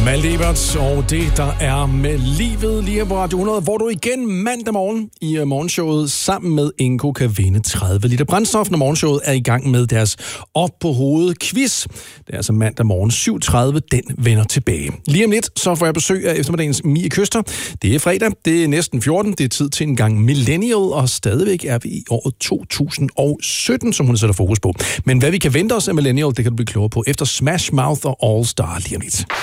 Malte Ebert, og det der er med livet lige på Radio 100, hvor du igen mandag morgen i morgenshowet sammen med Ingo kan vinde 30 liter brændstof, når morgenshowet er i gang med deres op på hovedet quiz. Det er altså mandag morgen 7.30, den vender tilbage. Lige om lidt, så får jeg besøg af eftermiddagens Mie Køster. Det er fredag, det er næsten 14, det er tid til en gang millennial, og stadigvæk er vi i året 2017, som hun sætter fokus på. Men hvad vi kan vente os af millennial, det kan du blive klogere på efter Smash Mouth og All Star lige om lidt.